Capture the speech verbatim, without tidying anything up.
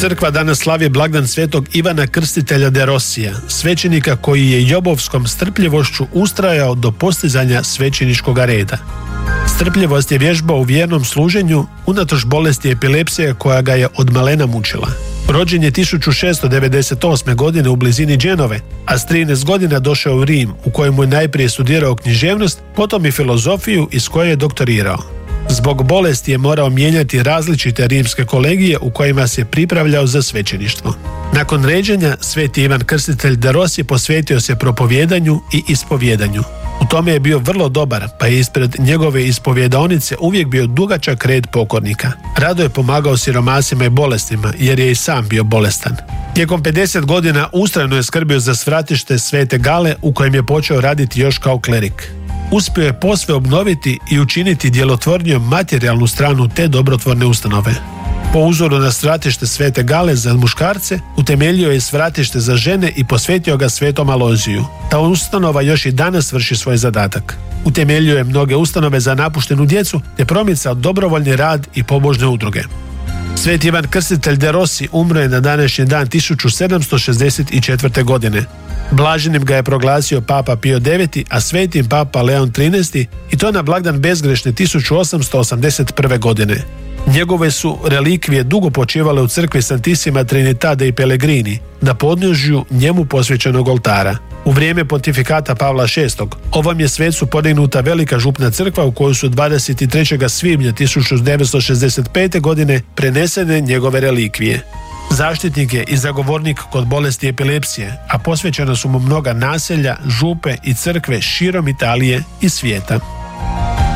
Crkva danas slavi blagdan svetog Ivana Krstitelja de Rosija, svećenika koji je jobovskom strpljivošću ustrajao do postizanja svećeničkog reda. Strpljivost je vježbao u vjernom služenju unatoč bolesti epilepsije koja ga je od malena mučila. Rođen je tisuću šesto devedeset osme. godine u blizini Dženove, a s trinaest godina došao u Rim, u kojemu je najprije studirao književnost, potom i filozofiju, iz koje je doktorirao. Zbog bolesti je morao mijenjati različite rimske kolegije u kojima se pripravljao za svećeništvo. Nakon ređenja, sveti Ivan Krstitelj de Rossi posvetio se propovjedanju i ispovjedanju. U tome je bio vrlo dobar, pa je ispred njegove ispovjedaonice uvijek bio dugačak red pokornika. Rado je pomagao siromasima i bolestima, jer je i sam bio bolestan. Tijekom pedeset godina ustrajno je skrbio za svratište Svete Gale, u kojem je počeo raditi još kao klerik. Uspio je posve obnoviti i učiniti djelotvornijom materijalnu stranu te dobrotvorne ustanove. Po uzoru na svratište Svete Gale za muškarce, utemeljio je svratište za žene i posvetio ga Svetom Alojziju. Ta ustanova još i danas vrši svoj zadatak. Utemeljio je mnoge ustanove za napuštenu djecu te promicao dobrovoljni rad i pobožne udruge. Sveti Ivan Krstitelj de Rossi umro je na današnji dan tisuću sedamsto šezdeset četvrte. godine. Blaženim ga je proglasio Papa Pio deveti, a svetim Papa Leon trinaesti i to na blagdan bezgrešne tisuću osamsto osamdeset prve. godine. Njegove su relikvije dugo počivale u crkvi Santissima Trinitade i Pellegrini, na podnožju njemu posvećenog oltara. U vrijeme pontifikata Pavla šestog. ovom je svecu podignuta velika župna crkva u kojoj su dvadeset trećeg svibnja tisuću devetsto šezdeset pete. godine prenesene njegove relikvije. Zaštitnik je i zagovornik kod bolesti epilepsije, a posvećena su mu mnoga naselja, župe i crkve širom Italije i svijeta.